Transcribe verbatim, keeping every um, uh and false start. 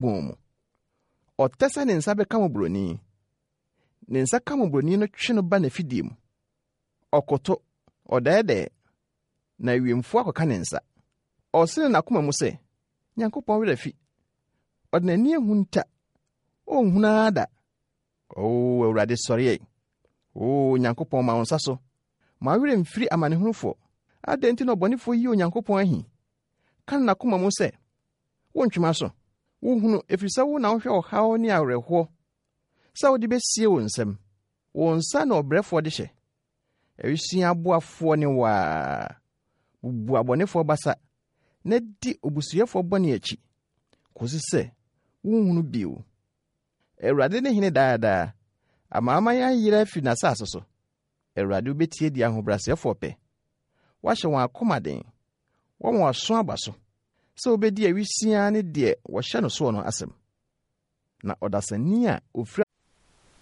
pon. Otesa ne nsa beka mo broni. Ne nsa ka mo broni no twe no ba na fidie mu. Okoto odaede na wiemfo akoka ne nsa. Osene na koma mu se, Nyankopɔn wera fi. Odnani ehunta. O hunada. O Awurade sɔre ye. O Nyankopɔn ma onsa so. Ma wera mfiri amanehunufo. Adenti no bonifo yi o Nyankopɔn ahi. Kan na koma mu se, wontwema so. Wo hunu efirisa wo na wo hwe ohaw ne awerɛho. Sa wo de besie wo nsam. Wo nsa na obrɛfo de hye. Ewisia aboafo ne wa. Bubu abonefo basa. Na di obusuyefo bɔne akyi. Kosi se, wo hunu biu. Awurade ne hene daada. Amaama ya yira fi na sase so. Awurade obetie di ahobrasefo pɛ. Wahye wɔn akomaden. Wɔn waso abaso. Sɛ obedi awisia ne de wɔhyɛ no so no asɛm. Na ɔdasani a ofira